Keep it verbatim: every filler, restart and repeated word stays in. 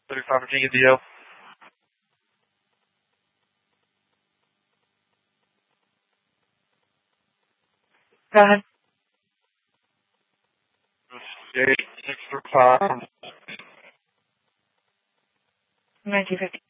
thirty-five Virginia D L. Go ahead. eight six three five. nineteen fifty.